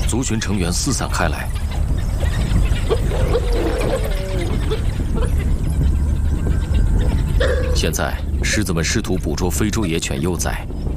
族群成员四散开来。现在，狮子们试图捕捉非洲野犬幼崽，